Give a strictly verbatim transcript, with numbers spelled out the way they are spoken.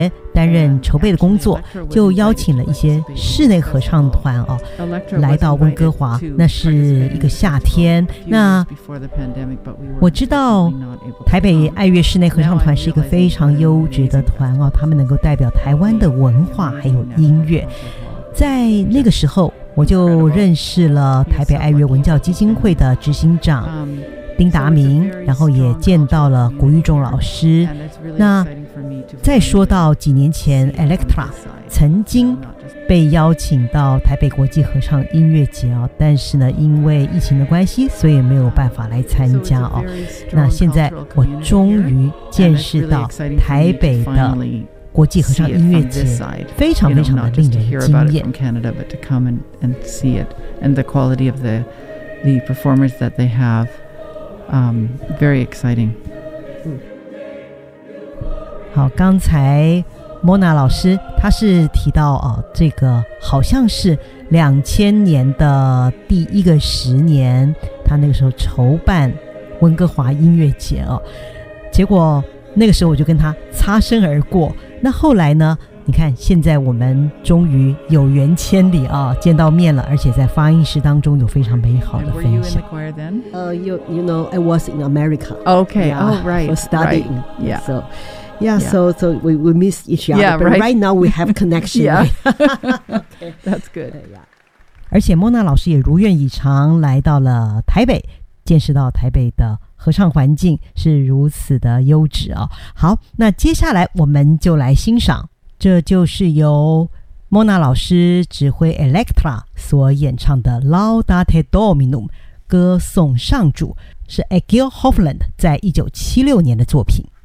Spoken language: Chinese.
担任筹备的工作，就邀请了一些室内合唱团哦来到温哥华。那是一个夏天，那我知道台北爱乐室内合唱团是一个非常优质的团哦，他们能够代表台湾的文化还有音乐。在那个时候我就认识了台北爱乐文教基金会的执行长丁达明，然后也见到了古玉仲老师。那再说到几年前 Electra 曾经被邀请到台北国际合唱音乐节哦，但是呢因为疫情的关系，所以没有办法来参加哦。那现在我终于见识到台北的国际合唱音乐节，非常非常的令人惊艳。 Um, very exciting. 好，刚才莫娜老师她是提到哦，这个好像是两千年的第一个十年，她那个时候筹办温哥华音乐节哦，结果那个时候我就跟她擦身而过。那后来呢？你看，现在我们终于有缘千里啊，见到面了，而且在发音室当中有非常美好的分享。 Uh, you, you know, I was in America. Okay, yeah, oh, right. For studying. Right. Yeah. So, yeah, yeah, so, so we, we miss each other. Yeah, but right. right now we have connection. Yeah. Okay. That's good. Uh, yeah. 而且莫娜老师也如愿以偿来到了台北，见识到台北的合唱环境是如此的优质啊。好，那接下来我们就来欣赏。这就是由莫娜老师指挥 Electra 所演唱的 Laudate Dominum 歌颂上主，是 Egil Hofland 在一九七六年的作品。